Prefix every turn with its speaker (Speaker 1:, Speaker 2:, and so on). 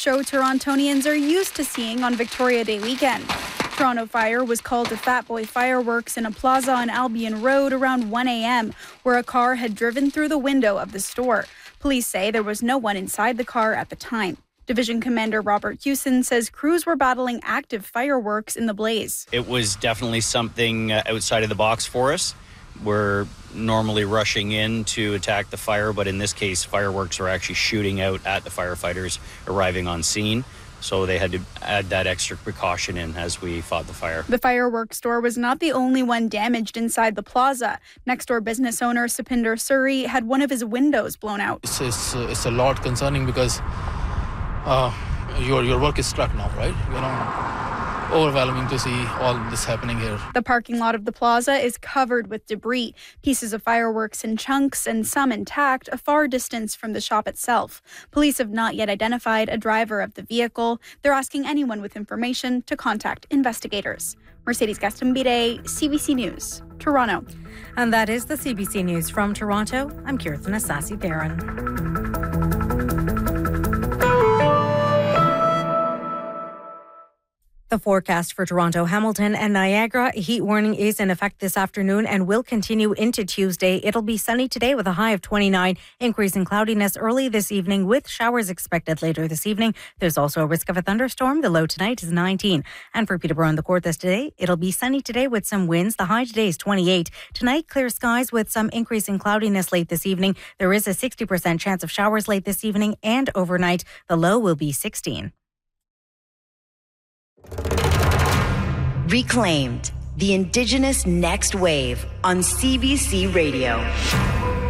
Speaker 1: show Torontonians are used to seeing on Victoria Day weekend. Toronto Fire was called to Fat Boy Fireworks in a plaza on Albion Road around 1 a.m., where a car had driven through the window of the store. Police say there was no one inside the car at the time. Division Commander Robert Hewson says crews were battling active fireworks in the blaze.
Speaker 2: It was definitely something outside of the box for us. We're normally rushing in to attack the fire, but in this case, fireworks were actually shooting out at the firefighters arriving on scene. So they had to add that extra precaution in as we fought the fire.
Speaker 1: The fireworks store was not the only one damaged inside the plaza. Next-door business owner Sapinder Suri had one of his windows blown out.
Speaker 3: It's a lot concerning because your work is struck now, right? Overwhelming to see all this happening here.
Speaker 1: The parking lot of the plaza is covered with debris, pieces of fireworks in chunks and some intact, a far distance from the shop itself. Police have not yet identified a driver of the vehicle. They're asking anyone with information to contact investigators. Mercedes Gastambide, CBC News, Toronto.
Speaker 4: And that is the CBC News from Toronto. I'm Kirtan Asasi-Theron. The forecast for Toronto, Hamilton and Niagara, a heat warning is in effect this afternoon and will continue into Tuesday. It'll be sunny today with a high of 29, increasing cloudiness early this evening with showers expected later this evening. There's also a risk of a thunderstorm. The low tonight is 19. And for Peterborough and the Courtice today, it'll be sunny today with some winds. The high today is 28. Tonight, clear skies with some increasing cloudiness late this evening. There is a 60% chance of showers late this evening and overnight. The low will be 16.
Speaker 5: Reclaimed, the Indigenous Next Wave on CBC Radio.